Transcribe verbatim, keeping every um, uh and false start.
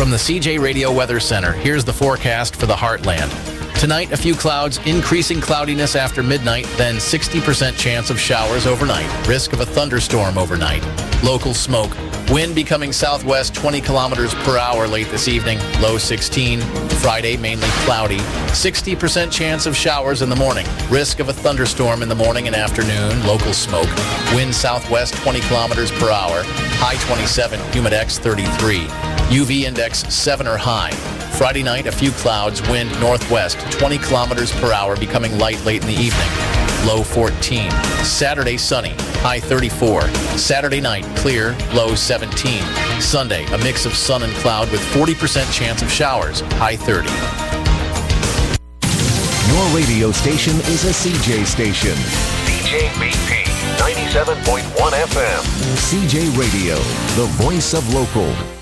From the C J Radio Weather Center, here's the forecast for the Heartland. Tonight, a few clouds, increasing cloudiness after midnight, then sixty percent chance of showers overnight. Risk of a thunderstorm overnight. Local smoke. Wind becoming southwest twenty kilometers per hour late this evening. Low sixteen. Friday, mainly cloudy. sixty percent chance of showers in the morning. Risk of a thunderstorm in the morning and afternoon. Local smoke. Wind southwest twenty kilometers per hour. High twenty-seven. Humidex thirty-three. U V index seven or high. Friday night, a few clouds, wind northwest, twenty kilometers per hour, becoming light late in the evening. Low fourteen. Saturday, sunny, high thirty-four. Saturday night, clear, low seventeen. Sunday, a mix of sun and cloud with forty percent chance of showers, high thirty. Your radio station is a C J station. C J B P ninety-seven point one F M. C J Radio, the voice of local.